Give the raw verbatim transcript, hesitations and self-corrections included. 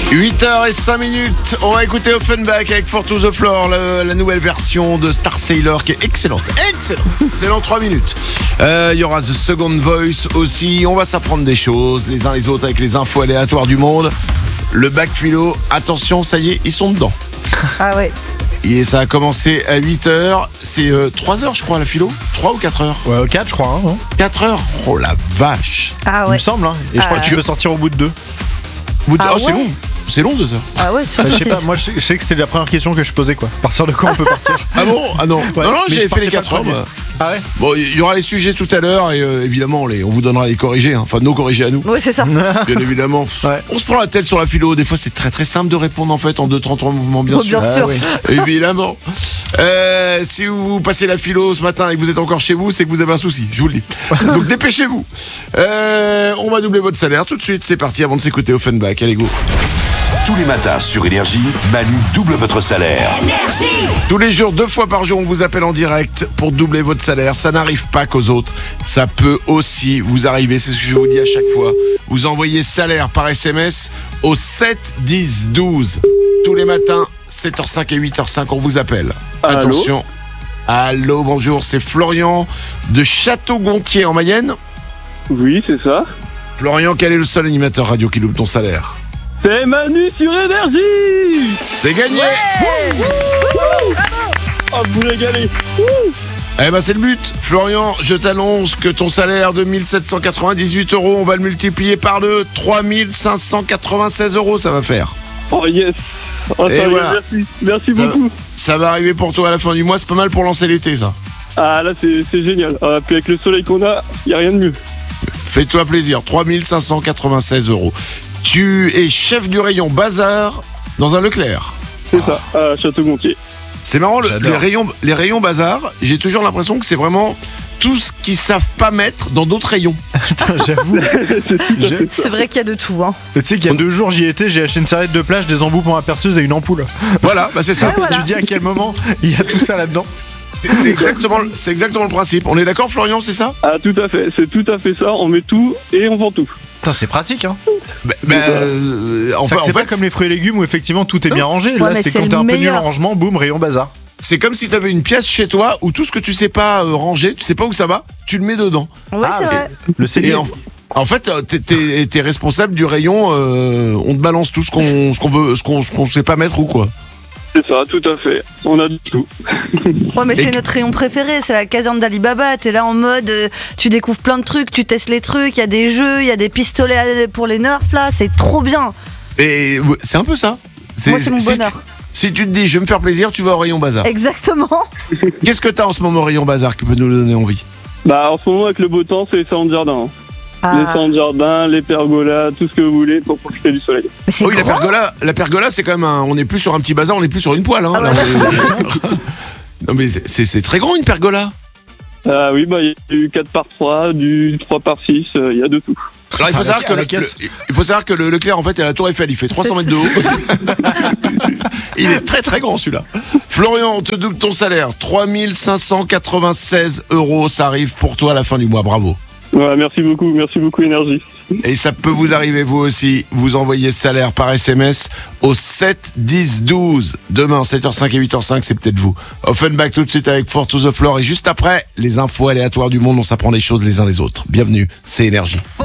huit heures cinq minutes, on va écouter Offenbach avec For to the Floor, la, la nouvelle version de Star Sailor qui est excellente, excellente, c'est dans trois minutes. Il euh, y aura The Second Voice aussi, on va s'apprendre des choses les uns les autres avec les infos aléatoires du monde. Le bac philo, attention, ça y est, ils sont dedans. Ah ouais. Et ça a commencé à huit heures, c'est euh, trois heures je crois la philo, trois ou quatre heures. Ouais, quatre je crois, hein, non quatre heures, oh la vache. Ah Il ouais. me semble, hein. Et je crois Ah. que tu peux sortir au bout de deux. Vous- Ah oh c'est ouais. long, c'est long deux heures. Ah ouais, Bah, surtout je sais si- pas, moi je sais, je sais que c'est la première question que je posais quoi. À partir de quand on peut partir? Ah bon? Ah non, Ouais, non, non, mais j'ai je fait les partais quatre pas heures. de moi. Ah ouais. Bon, il y aura les sujets tout à l'heure et euh, évidemment, on, les, on vous donnera les corrigés, hein. Enfin nos corrigés à nous, Ouais, c'est ça. bien évidemment. Ouais. On se prend la tête sur la philo, des fois c'est très très simple de répondre en fait en deux trente-trois mouvements, bien Oh, sûr. bien sûr. oui. Évidemment. Euh, si vous passez la philo ce matin et que vous êtes encore chez vous, c'est que vous avez un souci, je vous le dis. Donc dépêchez-vous. Euh, on va doubler votre salaire tout de suite, c'est parti avant de s'écouter Offenbach. Allez go. Tous les matins sur Énergie, Manu double votre salaire. Tous les jours, deux fois par jour, on vous appelle en direct pour doubler votre salaire. Ça n'arrive pas qu'aux autres. Ça peut aussi vous arriver. C'est ce que je vous dis à chaque fois. Vous envoyez salaire par S M S au sept dix douze. Tous les matins, sept heures cinq et huit heures cinq, on vous appelle. Allô ? Attention. Allô, bonjour, c'est Florian de Château-Gontier en Mayenne. Oui, c'est ça. Florian, quel est le seul animateur radio qui double ton salaire ? C'est Manu sur Énergie. C'est gagné. Oh, vous régalez. Eh ben c'est le but. Florian, je t'annonce que ton salaire de mille sept cent quatre-vingt-dix-huit euros, on va le multiplier par deux, trois mille cinq cent quatre-vingt-seize euros ça va faire. Oh yes. Oh, Et ça y est, voilà. Merci, merci Ça- beaucoup. Ça va arriver pour toi à la fin du mois, c'est pas mal pour lancer l'été ça. Ah là, c'est c'est génial. Ah, puis avec le soleil qu'on a, y a rien de mieux. Fais-toi plaisir, trois mille cinq cent quatre-vingt-seize euros. Tu es chef du rayon bazar dans un Leclerc. C'est ça, à Château-Gontier. C'est marrant, le- J'adore. les rayons, les rayons bazar, j'ai toujours l'impression que c'est vraiment tout ce qu'ils savent pas mettre dans d'autres rayons. Putain, j'avoue. Je- C'est vrai qu'il y a de tout, hein. Tu sais qu'il y a deux jours j'y étais, j'ai acheté une serviette de plage, des embouts pour ma perceuse et une ampoule. Voilà, bah c'est ça. Ouais, voilà. Tu dis à quel moment il y a tout ça là-dedans? C'est c'est exactement, c'est exactement le principe. On est d'accord Florian, c'est ça? Ah, tout à fait. C'est tout à fait ça. On met tout et on vend tout. Putain, c'est pratique, hein. Bah, bah, euh, en C'est fait, vrai que c'est en pas fait, comme les fruits et légumes où effectivement tout est bien rangé. Ouais, Là, mais c'est c'est quand le t'as un peu nul meilleur. en rangement, boum, rayon bazar. c'est comme si t'avais une pièce chez toi où tout ce que tu sais pas euh, ranger, tu sais pas où ça va, tu le mets dedans. Ouais, Ah, c'est ok. vrai. Le Et cellier. en, en fait, euh, t'es, t'es, t'es responsable du rayon. euh, on te balance tout ce qu'on, ce qu'on veut, ce qu'on, ce qu'on sait pas mettre ou quoi. C'est ça, tout à fait. On a du tout. Ouais, mais Et c'est que- notre rayon préféré, c'est la caserne d'Alibaba. T'es là en mode, euh, tu découvres plein de trucs, tu testes les trucs, il y a des jeux, il y a des pistolets à- pour les nerfs là, c'est trop bien. Et ouais, c'est un peu ça. Moi, c'est mon si bonheur. Tu, si tu te dis, je vais me faire plaisir, tu vas au rayon bazar. Exactement. Qu'est-ce que t'as en ce moment au rayon bazar qui peut nous donner envie? Bah, en ce moment, avec le beau temps, c'est les salons de jardin. hein. Les Ah, salons de jardin, les pergolas, tout ce que vous voulez pour profiter du soleil. mais c'est Oh oui, la grand. pergola, la pergola, c'est quand même un, on n'est plus sur un petit bazar, on n'est plus sur une poêle. Hein, Ah là, ouais. on est- non mais c'est- c'est, c'est très grand une pergola. Ah oui, bah, il y a du quatre par trois, du trois par six, il y a de tout. Alors il faut À la- savoir que à la le, caisse. le- il faut savoir que le Leclerc en fait est à la Tour Eiffel, il fait trois cents mètres de haut. Il est très très grand celui-là. Florian, on te double ton salaire, trois mille cinq cent quatre-vingt-seize euros, ça arrive pour toi à la fin du mois, bravo. Ouais, merci beaucoup, merci beaucoup, Énergie. Et ça peut vous arriver vous aussi, vous envoyez salaire par S M S au sept dix douze. Demain, sept heures cinq et huit heures cinq, c'est peut-être vous. Offenbach tout de suite avec For to the Floor et juste après, les infos aléatoires du monde, on s'apprend les choses les uns les autres. Bienvenue, c'est Énergie.